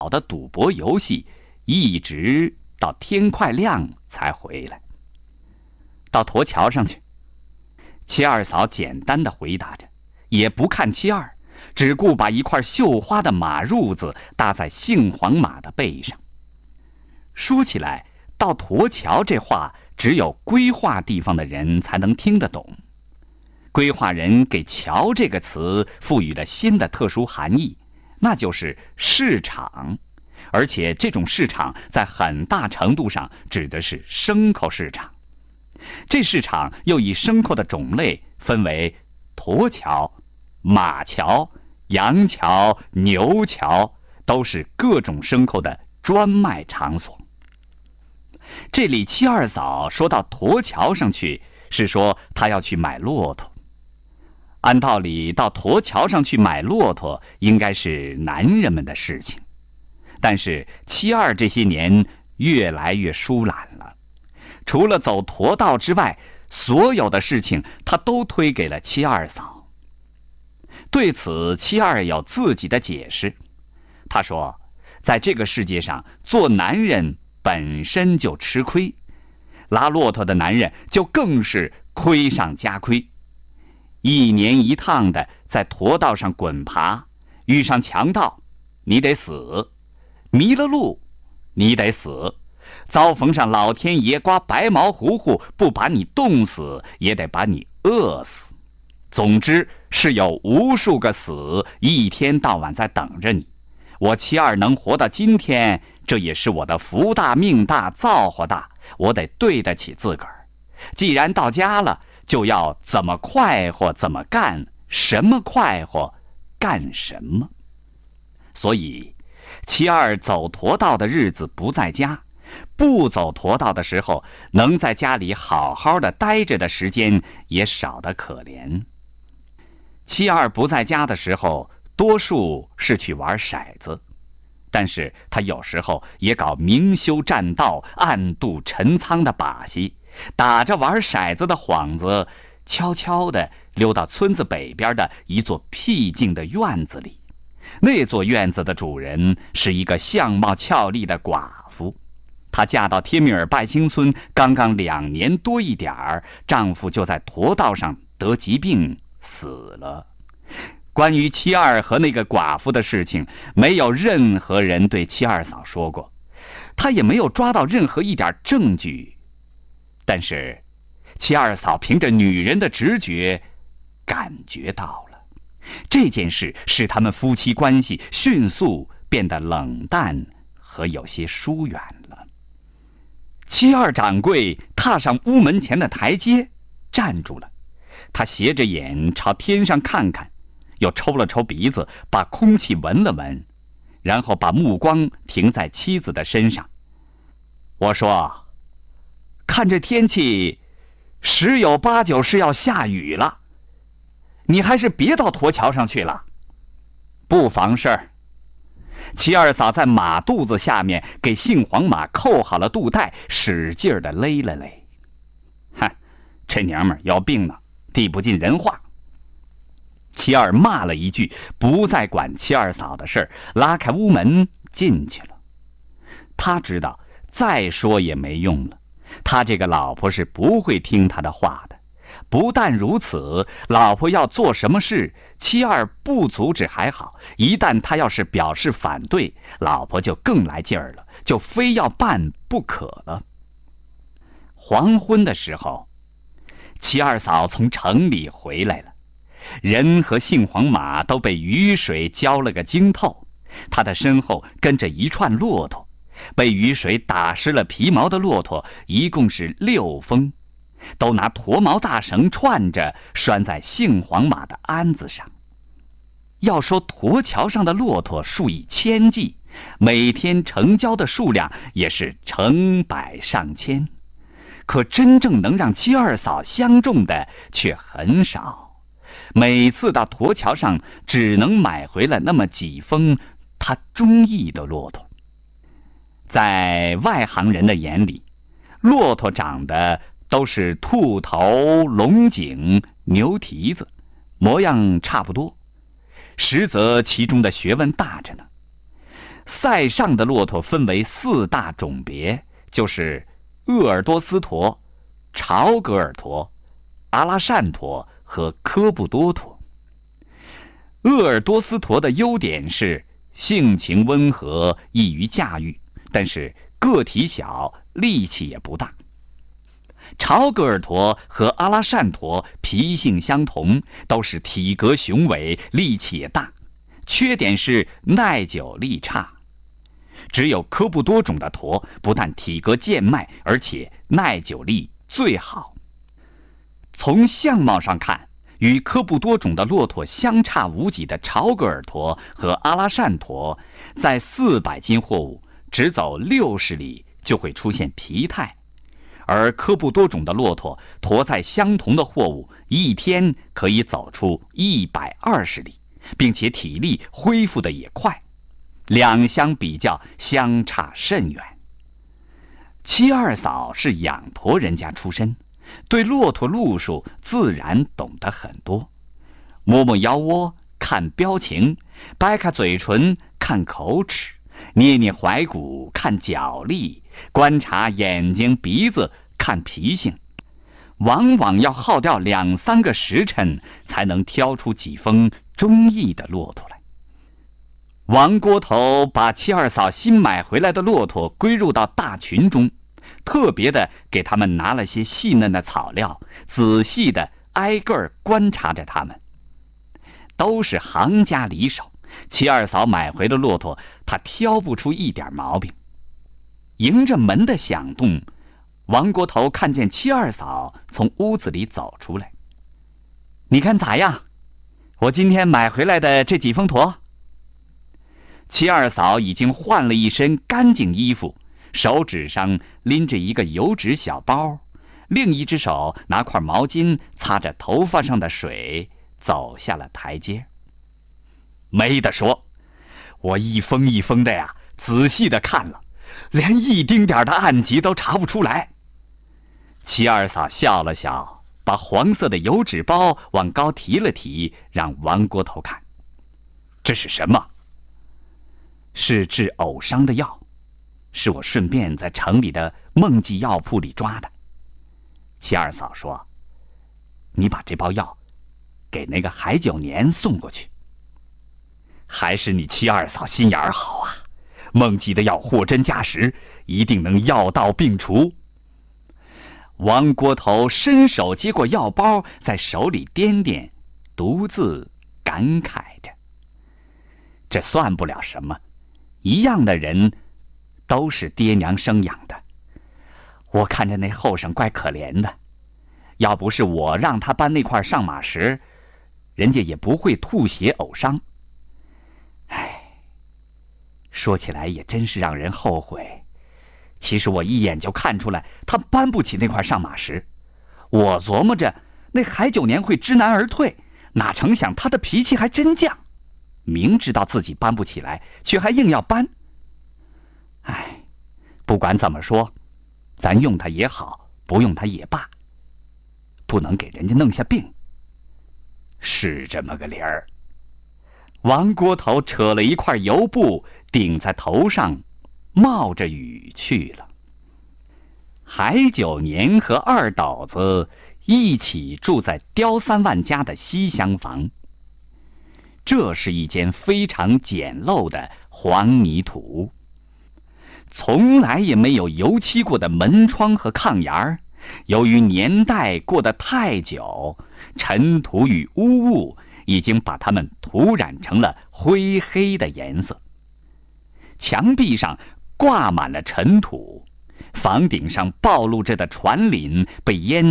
的赌博游戏，一直到天快亮才回来。到驼桥上去。七二嫂简单的回答着，也不看七二，只顾把一块绣花的马褥子搭在杏黄马的背上。说起来，到驼桥这话只有规划地方的人才能听得懂。规划人给桥这个词赋予了新的特殊含义，那就是市场，而且这种市场在很大程度上指的是牲口市场。这市场又以牲口的种类分为驼桥、马桥、羊桥、牛桥，都是各种牲口的专卖场所。这里七二嫂说到驼桥上去，是说她要去买骆驼。按道理，到驼桥上去买骆驼应该是男人们的事情，但是七二这些年越来越疏懒了，除了走驼道之外，所有的事情他都推给了七二嫂。对此，七二有自己的解释。他说，在这个世界上，做男人本身就吃亏，拉骆驼的男人就更是亏上加亏。一年一趟的在驼道上滚爬，遇上强盗，你得死；迷了路，你得死；遭逢上老天爷刮白毛糊糊，不把你冻死，也得把你饿死。总之是有无数个死，一天到晚在等着你。我七二能活到今天，这也是我的福大命大造化大，我得对得起自个儿。既然到家了，就要怎么快活怎么干，什么快活干什么。所以七二走驼道的日子不在家，不走驼道的时候，能在家里好好的待着的时间也少得可怜。七二不在家的时候，多数是去玩骰子，但是他有时候也搞明修栈道、暗度陈仓的把戏，打着玩骰子的幌子，悄悄地溜到村子北边的一座僻静的院子里。那座院子的主人是一个相貌俏丽的寡妇，她嫁到贴米尔拜星村刚刚2年多一点儿，丈夫就在驼道上得疾病死了。关于七二和那个寡妇的事情，没有任何人对七二嫂说过，她也没有抓到任何一点证据。但是七二嫂凭着女人的直觉感觉到了，这件事使他们夫妻关系迅速变得冷淡和有些疏远了。七二掌柜踏上屋门前的台阶，站住了。他斜着眼朝天上看看，又抽了抽鼻子，把空气闻了闻，然后把目光停在妻子的身上。我说，看这天气，10有8九是要下雨了，你还是别到驼桥上去了，不妨事儿。七二嫂在马肚子下面给杏黄马扣好了肚带，使劲地勒了勒。哼，这娘们儿有病呢，地不尽人话。七二骂了一句，不再管七二嫂的事儿，拉开屋门进去了。他知道再说也没用了，他这个老婆是不会听他的话的。不但如此，老婆要做什么事，七二不阻止还好，一旦他要是表示反对，老婆就更来劲儿了，就非要办不可了。黄昏的时候，七二嫂从城里回来了，人和杏黄马都被雨水浇了个精透，他的身后跟着一串骆驼，被雨水打湿了皮毛的骆驼一共是6峰，都拿驼毛大绳串着，拴在杏黄马的鞍子上。要说驼桥上的骆驼数以千计，每天成交的数量也是成百上千，可真正能让七二嫂相中的却很少，每次到驼桥上只能买回了那么几峰她中意的骆驼。在外行人的眼里，骆驼长得都是兔头、龙颈、牛蹄子，模样差不多，实则其中的学问大着呢。 塞上的骆驼分为4大种别，就是鄂尔多斯驼、朝格尔驼、阿拉善驼和科布多驼。鄂尔多斯驼的优点是性情温和，易于驾驭，但是个体小，力气也不大。朝格尔驼和阿拉善驼脾性相同，都是体格雄伟，力气也大，缺点是耐久力差。只有科布多种的驼不但体格健迈，而且耐久力最好。从相貌上看，与科布多种的骆驼相差无几的朝格尔驼和阿拉善驼，在400斤货物只走60里就会出现疲态，而科布多种的骆驼驮载相同的货物，1天可以走出120里，并且体力恢复得也快，两相比较相差甚远。七二嫂是养驼人家出身，对骆驼路数自然懂得很多，摸摸腰窝看标情，掰开嘴唇看口齿，捏捏怀骨看脚力，观察眼睛鼻子看脾性，往往要耗掉2、3个时辰，才能挑出几峰中意的骆驼来。王锅头把七二嫂新买回来的骆驼归入到大群中，特别的给他们拿了些细嫩的草料，仔细的挨个观察着他们。都是行家里手，七二嫂买回的骆驼，他挑不出一点毛病。迎着门的响动，王锅头看见七二嫂从屋子里走出来。你看咋样？我今天买回来的这几峰驼？七二嫂已经换了一身干净衣服，手指上拎着一个油纸小包，另一只手拿块毛巾擦着头发上的水，走下了台阶。没得说，我一峰一峰的呀，仔细的看了，连一丁点的暗疾都查不出来。七二嫂笑了笑，把黄色的油纸包往高提了提，让王锅头看。这是什么？是治呕伤的药，是我顺便在城里的梦记药铺里抓的。七二嫂说，你把这包药给那个海九年送过去。还是你七二嫂心眼儿好啊，梦记的药货真价实，一定能药到病除。王锅头伸手接过药包，在手里掂掂，独自感慨着，这算不了什么，一样的人都是爹娘生养的。我看着那后生怪可怜的，要不是我让他搬那块上马石，人家也不会吐血呕伤。唉，说起来也真是让人后悔。其实我一眼就看出来他搬不起那块上马石，我琢磨着那海九年会知难而退，哪成想他的脾气还真犟，明知道自己搬不起来，却还硬要搬。唉，不管怎么说，咱用他也好，不用他也罢，不能给人家弄下病。是这么个理儿。王锅头扯了一块油布顶在头上，冒着雨去了。海九年和二斗子一起住在刁三万家的西厢房。这是一间非常简陋的黄泥土，从来也没有油漆过的门窗和炕沿儿，由于年代过得太久，尘土与污物已经把它们涂染成了灰黑的颜色。墙壁上挂满了尘土，房顶上暴露着的船檩被淹